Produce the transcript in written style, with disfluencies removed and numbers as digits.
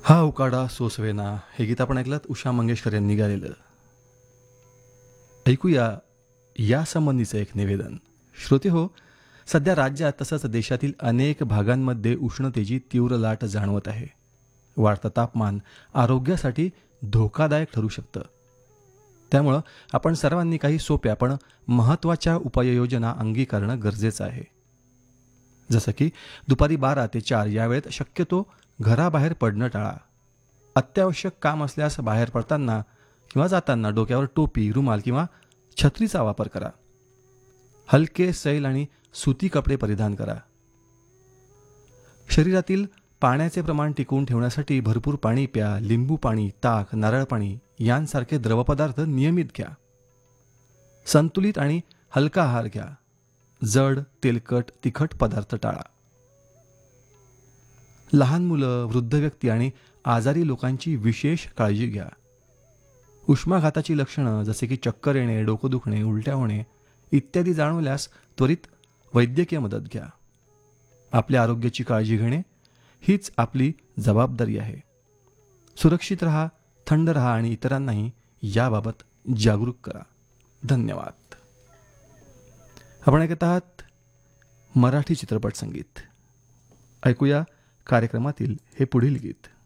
हा उकाडा सोसवेना हे गीत आपण ऐकलं उषा मंगेशकर यांनी गायलेलं. ऐकूया यासंबंधीचं एक निवेदन. श्रोते हो, सध्या राज्यात तसंच देशातील अनेक भागांमध्ये उष्णतेची तीव्र लाट जाणवत आहे. वाढतं तापमान आरोग्यासाठी धोकादायक ठरू शकतं. त्यामुळं आपण सर्वांनी काही सोप्या पण महत्त्वाच्या उपाययोजना अंगीकारणं गरजेचं आहे. जसं की दुपारी 12 ते 4 या वेळेत शक्यतो घराबाहेर पडणं टाळा. अत्यावश्यक काम असल्यास बाहेर पडताना किंवा जाताना डोक्यावर टोपी, रुमाल किंवा छत्रीचा वापर करा. हलके सैल आणि सुती कपडे परिधान करा. शरीरातील पाण्याचे प्रमाण टिकवून ठेवण्यासाठी भरपूर पाणी प्या. लिंबू पाणी, ताक, नारळ पाणी यांसारखे द्रवपदार्थ नियमित घ्या. संतुलित आणि हलका आहार घ्या. जड, तेलकट, तिखट पदार्थ टाळा. लहान मुलं, वृद्ध व्यक्ती आणि आजारी लोकांची विशेष काळजी घ्या. उष्माघाताची लक्षणं जसे की चक्कर येणे, डोकं दुखणे, उलट्या होणे इत्यादी जाणवल्यास त्वरित वैद्यकीय मदत घ्या. आपल्या आरोग्याची काळजी घेणे हीच आपली जबाबदारी आहे. सुरक्षित रहा, थंड रहा आणि इतरांनाही याबाबत जागरूक करा. धन्यवाद. आपण ऐकत आहात मराठी चित्रपट संगीत. ऐकूया कार्यक्रमातील हे पुढील गीत.